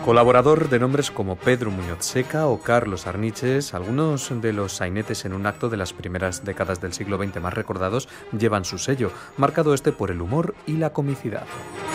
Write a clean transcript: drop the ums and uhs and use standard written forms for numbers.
Colaborador de nombres como Pedro Muñoz Seca o Carlos Arniches, algunos de los sainetes en un acto de las primeras décadas del siglo XX más recordados llevan su sello, marcado por el humor y la comicidad.